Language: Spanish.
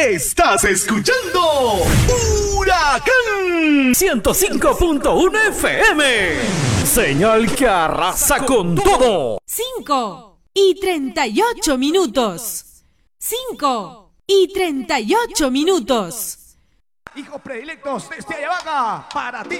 Estás escuchando Huracán 105.1 FM. Señal que arrasa con todo. 5:38. 5:38. Hijos predilectos desde Ayabaca, para ti.